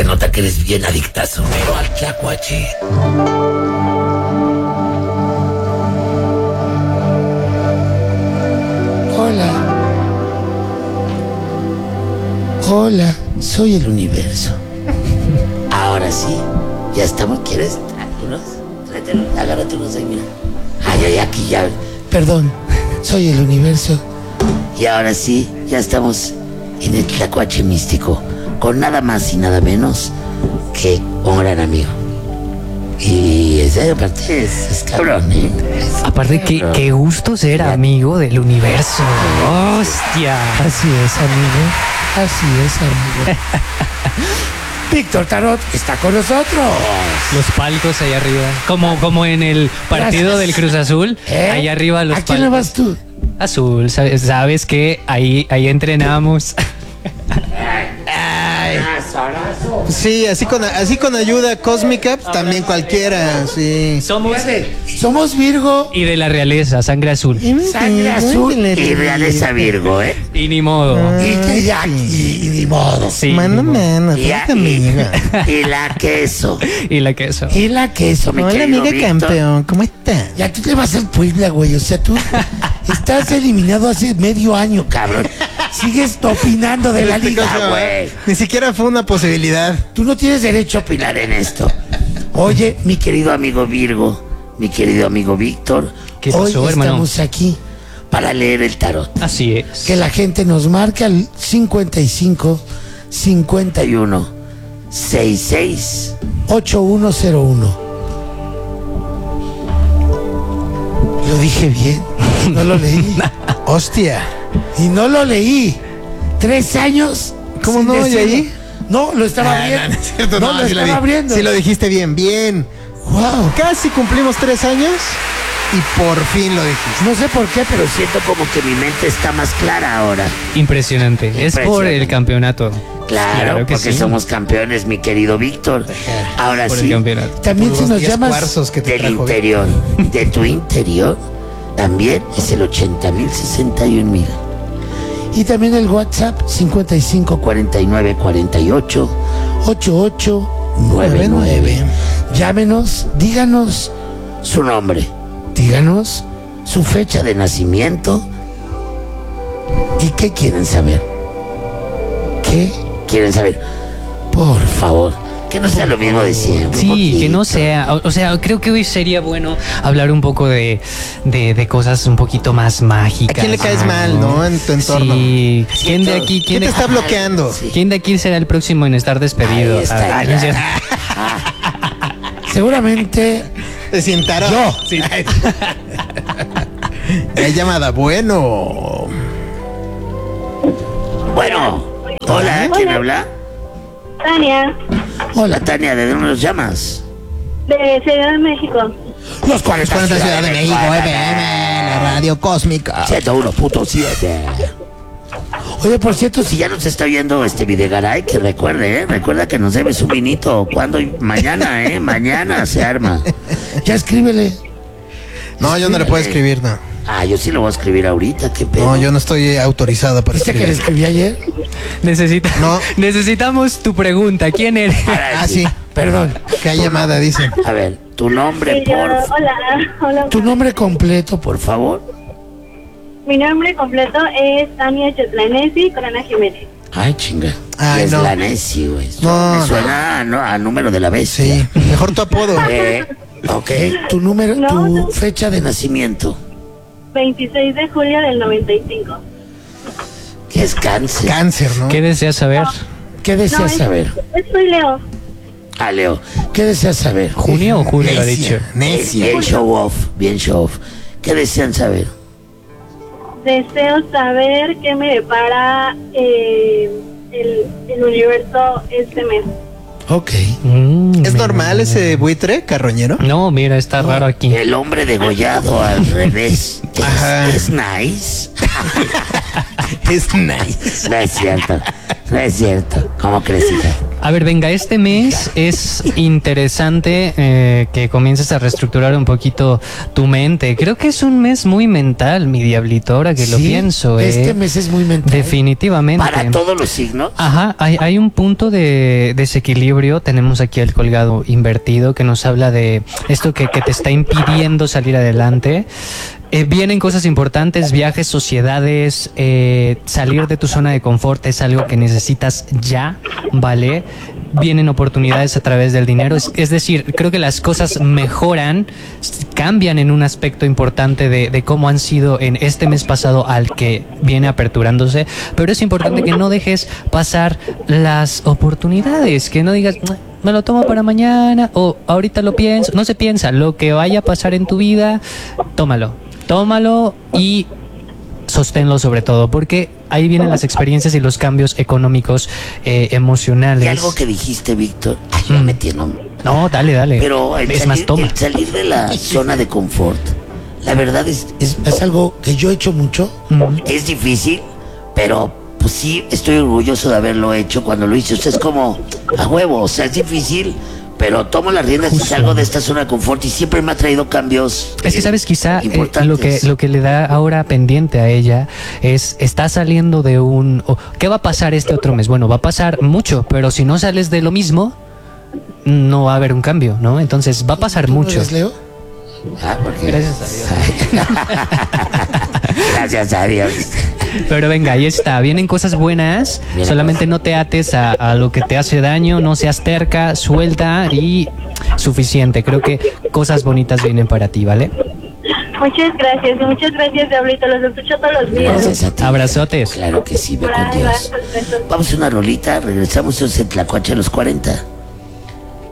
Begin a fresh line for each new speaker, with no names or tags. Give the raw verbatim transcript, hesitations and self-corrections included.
se nota que eres bien adictazo, pero al tlacuache. Hola. Hola, soy el universo. Ahora sí, ya estamos. ¿Quieres? ¿Unos? Tráetelo, agárrate unos ahí, mira. Ay, ay, aquí ya. Perdón, soy el universo. Y ahora sí, ya estamos en el tlacuache místico, con nada más y nada menos que un gran amigo. Y ese aparte es, es cabrón, ¿eh? Es
Aparte, qué,
cabrón.
qué gusto ser
Ya.
amigo del universo. ¡Hostia!
Así es, amigo. Así es, amigo. Víctor Tarot está con nosotros.
Los palcos allá arriba. Como, como en el partido
Gracias.
del Cruz Azul.
¿Eh?
Allá arriba los
¿A quién
palcos.
le vas tú?
Azul, sabes, sabes que ahí, ahí entrenamos.
Sí, así con, así con ayuda cósmica, también cualquiera, sí.
Somos
Somos Virgo,
y de la realeza, sangre azul.
sangre azul y realeza Virgo, ¿eh?
Y ni modo.
Y que ya, y, y ni modo.
Sí.
Mano, mano,
Y, ya-
amiga.
y, y la queso.
Y la queso.
Y la queso, mi
Hola,
querido
amiga
Víctor.
campeón, ¿cómo estás?
Ya tú te vas al Puebla, güey. O sea, tú estás eliminado hace medio año, cabrón. Sigues opinando de la
Este
liga,
cosa,
güey.
Ni siquiera fue una posibilidad.
Tú no tienes derecho a opinar en esto. Oye, mi querido amigo Virgo, mi querido amigo Víctor,
¿Qué
hoy
pasó, hermano?
estamos aquí para leer el tarot.
Así es.
Que la gente nos marca al cincuenta y cinco, cincuenta y uno, sesenta y seis, ochenta y uno cero uno. Lo dije bien, no lo leí.
Hostia.
Y no lo leí. Tres años.
¿Cómo
sin
no? ¿Y
decirlo.
ahí?
No, lo estaba
Ah,
abriendo.
no, no es cierto,
No,
no,
lo
sí lo
estaba
di-
abriendo.
Sí lo dijiste bien, bien.
Wow.
Casi cumplimos tres años y por fin lo dijiste.
No sé por qué, pero siento como que mi mente está más clara ahora.
Impresionante. Es por
Impresionante.
el campeonato.
Claro,
que
porque
sí.
somos campeones, mi querido Víctor. Ahora
Por el
sí,
campeonato.
también
Por
si
los
nos
diez
llamas
cuarzos que te
del
trajo
interior, de tu interior, también es el ochenta mil, sesenta y un mil. Y también el WhatsApp cincuenta y cinco, cuarenta y nueve, cuarenta y ocho, ochenta y ocho noventa y nueve. Llámenos, díganos su nombre, díganos su fecha de nacimiento y qué quieren saber. ¿Qué quieren saber? Por favor, que no sea lo mismo de siempre.
Sí,
poquito.
que no sea, o, o sea, creo que hoy sería bueno hablar un poco de, de, de cosas un poquito más mágicas.
¿A quién le caes
Ah,
mal, no? En tu entorno.
Sí. ¿Quién de aquí,
¿Quién
quién
te
de,
está bloqueando?
Sí.
quién de aquí será el próximo en estar despedido?
Ahí está,
Ah,
ya.
no es cierto.
Seguramente
Te sientará.
Yo.
Sí. Hay llamada, bueno.
Bueno, hola, ¿quién
Hola.
habla?
Tania,
Hola, Tania, ¿de dónde nos llamas?
de Ciudad de México.
Los cuarenta
Cuarenta Ciudad de México, F M, la radio cósmica.
ciento uno punto siete. Oye, por cierto, si ya nos está oyendo este Videgaray, que recuerde, ¿eh? Recuerda que nos debes un vinito. ¿Cuándo? Mañana, ¿eh? Mañana se arma. Ya escríbele.
No, yo no le puedo escribir, no.
Ah, yo sí lo voy a escribir ahorita, qué pedo.
No, yo no estoy autorizado para
¿Viste que le
escribir.
escribí ayer?
Necesita,
No.
Necesitamos tu pregunta. ¿Quién eres?
Ahora
Ah, sí.
Perdón.
Que hay llamada, dice.
A ver, tu nombre,
Sí, yo-
por
hola, hola.
Tu nombre completo, por favor.
Mi nombre completo es Tania Chotlanesi Corona Jiménez.
Ay, chinga.
Ay,
es
no.
la Nessie, güey.
No,
Me
no.
suena a, no, a número de la bestia.
Sí, mejor tu apodo.
Eh, ok, tu número,
No,
tu
no.
fecha de nacimiento.
veintiséis de julio del noventa y cinco.
¿Qué es cáncer?
Cáncer, ¿no?
¿Qué deseas saber?
¿Qué
No,
deseas
es-
saber?
es- soy Leo.
Ah, Leo, ¿qué deseas saber?
¿Junio o julio ha dicho?
Necia.
Bien show off, bien show off. ¿Qué desean saber?
Deseo saber qué me depara eh, el, el universo este mes.
Ok.
Mm,
¿Es normal ese buitre carroñero?
No, mira, está raro aquí.
El hombre degollado al revés. ¿Es,
Ajá.
es nice?
Es nice.
No es cierto, no es cierto. ¿Cómo crees, hija?
A ver, venga, este mes es interesante eh, que comiences a reestructurar un poquito tu mente. Creo que es un mes muy mental, mi diablito, ahora que lo
Sí,
pienso.
este
eh.
mes es muy mental.
Definitivamente.
Para todos los signos.
Ajá, hay, hay un punto de desequilibrio. Tenemos aquí el colgado invertido que nos habla de esto que, que te está impidiendo salir adelante. Eh, vienen cosas importantes, viajes, sociedades, eh, salir de tu zona de confort es algo que necesitas ya, ¿vale? Vienen oportunidades a través del dinero, es, es decir, creo que las cosas mejoran, cambian en un aspecto importante de, de cómo han sido en este mes pasado al que viene aperturándose, pero es importante que no dejes pasar las oportunidades, que no digas... me lo tomo para mañana o ahorita lo pienso, no se piensa, lo que vaya a pasar en tu vida, tómalo, tómalo y sosténlo sobre todo, porque ahí vienen las experiencias y los cambios económicos, eh, emocionales.
Y algo que dijiste, Víctor, ay, yo me
Mm.
metiendo.
No, dale, dale.
Pero el
es
salir,
más, toma.
el salir de la zona de confort, la verdad es, es, es algo que yo he hecho mucho.
Mm.
Es difícil, pero pues sí, estoy orgulloso de haberlo hecho cuando lo hice. O sea, es como a huevo, o sea, es difícil, pero tomo las riendas y
Justo.
salgo de esta zona de confort y siempre me ha traído cambios.
Es que
eh,
sabes, quizá eh,
importantes.
lo que lo que le da ahora pendiente a ella es está saliendo de un o, ¿qué va a pasar este otro mes? Bueno, va a pasar mucho, pero si no sales de lo mismo no va a haber un cambio, ¿no? Entonces va a pasar
¿Tú no
mucho.
eres Leo? Ah, porque...
Gracias a Dios.
Gracias a Dios.
Pero venga, ahí está, vienen cosas buenas,
Vienen
solamente no te ates a, a lo que te hace daño, no seas terca, suelta y suficiente. Creo que cosas bonitas vienen para ti, ¿vale?
Muchas gracias, muchas gracias, Diablito. Los escucho todos los días.
Gracias a ti.
Abrazotes.
Claro que sí, ve con
Bye,
Dios.
bye, besos.
Vamos a una rolita, regresamos entonces en Tlacuache a los cuarenta.